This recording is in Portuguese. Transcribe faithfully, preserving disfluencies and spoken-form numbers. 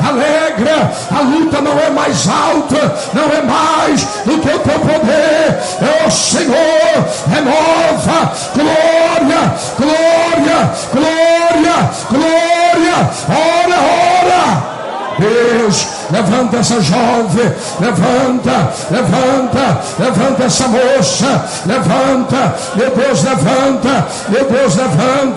alegra. A luta não é mais alta, não é mais do que o teu poder. É o Senhor, renova, glória, glória, glória, glória. Ora, ora. Deus, levanta essa jovem, levanta, levanta, levanta essa moça, levanta, meu Deus, levanta, meu Deus, levanta.